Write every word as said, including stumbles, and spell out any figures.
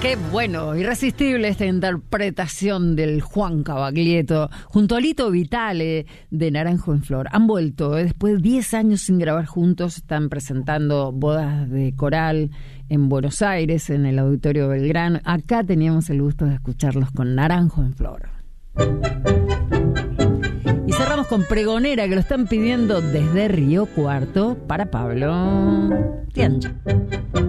Qué bueno, irresistible esta interpretación del Juan Cavaglietto junto a Lito Vitale de Naranjo en Flor. Han vuelto, ¿eh? Después de diez años sin grabar juntos, están presentando Bodas de Coral en Buenos Aires, en el Auditorio Belgrano. Acá teníamos el gusto de escucharlos con Naranjo en Flor. Y cerramos con Pregonera, que lo están pidiendo desde Río Cuarto para Pablo Tianchi.